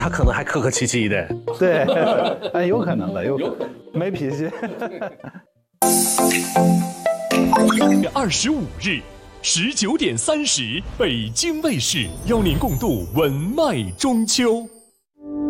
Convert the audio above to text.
他可能还客客气气的。 对，哎，有可能的，有可能没脾气。 25日19:30，北京卫视邀您共度文脉中秋。